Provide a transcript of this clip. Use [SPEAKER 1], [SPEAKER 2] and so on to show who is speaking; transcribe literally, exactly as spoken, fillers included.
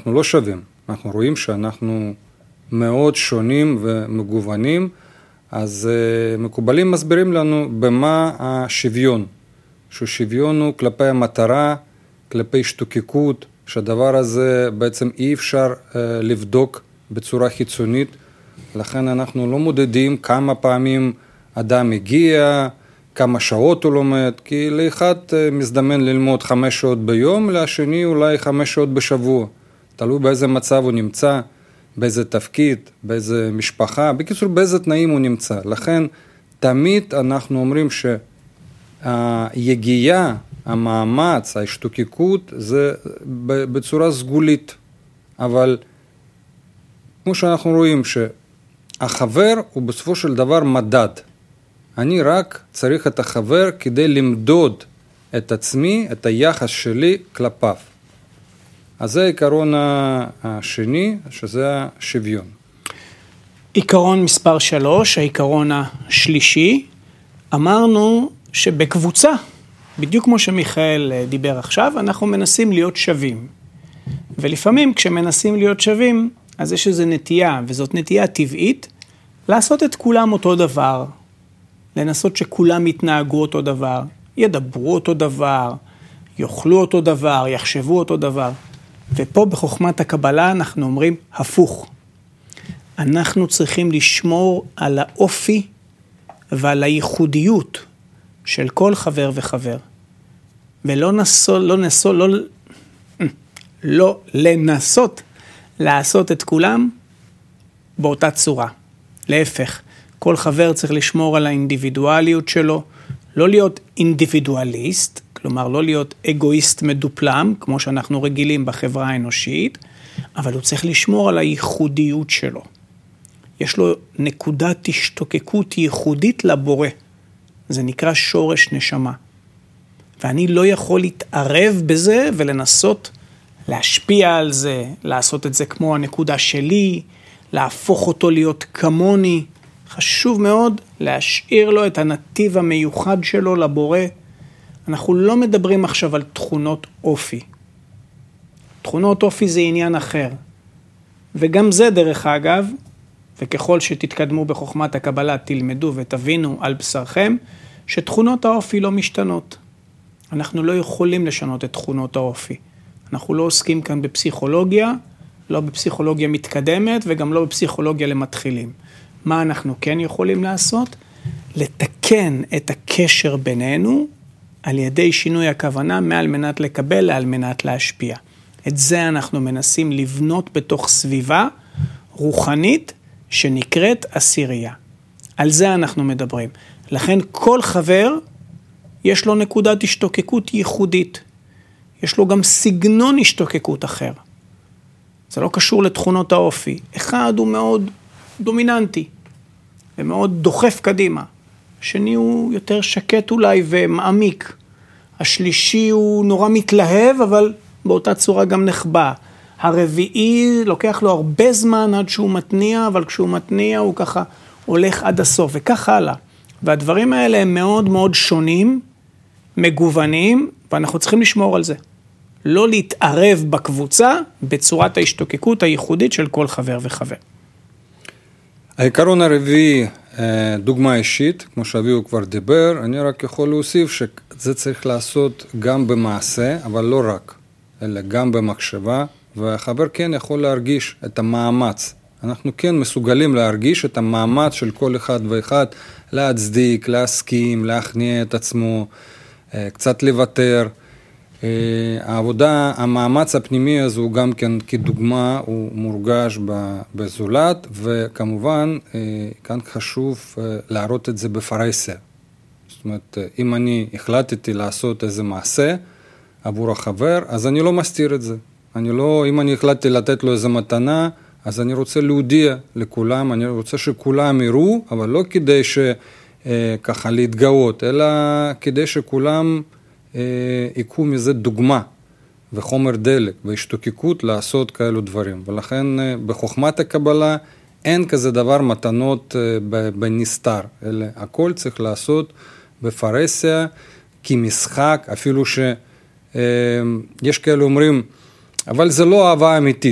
[SPEAKER 1] אנחנו לא שווים. אנחנו רואים שאנחנו מאוד שונים ומגוונים, אז uh, מקובלים מסבירים לנו במה השוויון. ששוויון הוא כלפי המטרה, כלפי השתוקקות, שהדבר הזה בעצם אי אפשר uh, לבדוק בצורה חיצונית, לכן אנחנו לא מודדים כמה פעמים אדם הגיע, כמה שעות הוא לומד, כי לאחד מזדמן ללמוד חמש שעות ביום, לשני אולי חמש שעות בשבוע. תלוי באיזה מצב הוא נמצא, באיזה תפקיד, באיזה משפחה, בקיצור באיזה תנאים הוא נמצא. לכן תמיד אנחנו אומרים שהיגיעה, המאמץ, ההשתוקקות, זה בצורה סגולית. אבל כמו שאנחנו רואים שהחבר הוא בסופו של דבר מדד. אני רק צריך את החבר כדי למדוד את עצמי, את היחס שלי כלפיו. אז זה העיקרון השני, שזה השוויון.
[SPEAKER 2] עיקרון מספר שלוש, העיקרון השלישי, אמרנו שבקבוצה, בדיוק כמו שמיכאל דיבר עכשיו, אנחנו מנסים להיות שווים. ולפעמים כשמנסים להיות שווים, אז יש איזו נטייה, וזאת נטייה טבעית, לעשות את כולם אותו דבר, לנסות שכולם יתנהגו אותו דבר, ידברו אותו דבר, יאכלו אותו דבר, יחשבו אותו דבר. ופה בחוכמת הקבלה אנחנו אומרים הפוך. אנחנו צריכים לשמור על האופי ועל הייחודיות של כל חבר וחבר. ולא נסו, לא נסו, לא, לא לנסות לעשות את כולם באותה צורה. להפך, כל חבר צריך לשמור על האינדיבידואליות שלו, לא להיות אינדיבידואליסט, כלומר לא להיות אגואיסט מדופלם, כמו שאנחנו רגילים בחברה האנושית, אבל הוא צריך לשמור על הייחודיות שלו. יש לו נקודת השתוקקות ייחודית לבורא. זה נקרא שורש נשמה. ואני לא יכול להתערב בזה ולנסות להשפיע על זה, לעשות את זה כמו הנקודה שלי, להפוך אותו להיות כמוני. חשוב מאוד להשאיר לו את הנתיב המיוחד שלו לבורא. אנחנו לא מדברים עכשיו על תכונות אופי. תכונות אופי זה עניין אחר. וגם זה דרך אגב, וככל שתתקדמו בחוכמת הקבלה תלמדו ותבינו על בשרכם, שתכונות האופי לא משתנות. אנחנו לא יכולים לשנות את תכונות האופי. אנחנו לא עוסקים כאן בפסיכולוגיה, לא בפסיכולוגיה מתקדמת וגם לא בפסיכולוגיה למתחילים. מה אנחנו כן יכולים לעשות? לתקן את הקשר בינינו על ידי שינוי הכוונה מעל מנת לקבל על מנת להשפיע. את זה אנחנו מנסים לבנות בתוך סביבה רוחנית שנקראת עשירייה. על זה אנחנו מדברים. לכן כל חבר יש לו נקודת השתוקקות ייחודית. יש לו גם סגנון השתוקקות אחר. זה לא קשור לתכונות האופי. אחד הוא מאוד דומיננטי ומאוד דוחף קדימה. השני הוא יותר שקט אולי ומעמיק. השלישי הוא נורא מתלהב, אבל באותה צורה גם נחבא. הרביעי לוקח לו הרבה זמן עד שהוא מתניע, אבל כשהוא מתניע הוא ככה הולך עד הסוף, וכך הלאה. והדברים האלה הם מאוד מאוד שונים, מגוונים, ואנחנו צריכים לשמור על זה. לא להתערב בקבוצה בצורת ההשתוקקות הייחודית של כל חבר וחבר.
[SPEAKER 1] העיקרון הרביעי, דוגמה אישית, כמו שאביהו כבר דיבר, אני רק יכול להוסיף שזה צריך לעשות גם במעשה, אבל לא רק, אלא גם במחשבה, והחבר כן יכול להרגיש את המאמץ. אנחנו כן מסוגלים להרגיש את המאמץ של כל אחד ואחד, להצדיק, להסכים, להכניע את עצמו, קצת לוותר. העבודה, המאמץ הפנימי הזה הוא גם כן כדוגמה, הוא מורגש בזולת, וכמובן כאן חשוב להראות את זה בפרהסיה. זאת אומרת, אם אני החלטתי לעשות איזה מעשה עבור החבר, אז אני לא מסתיר את זה. אני לא, אם אני החלטתי לתת לו איזה מתנה, אז אני רוצה להודיע לכולם, אני רוצה שכולם יראו, אבל לא כדי שככה להתגאות, אלא כדי שכולם יקחו מזה דוגמה וחומר דלק והשתוקקות לעשות כאלו דברים. ולכן בחוכמת הקבלה אין כזה דבר מתנות בנסתר, אלא הכל צריך לעשות בפרהסיה כמשחק, אפילו שיש כאלה אומרים, אבל זה לא אהבה אמיתית.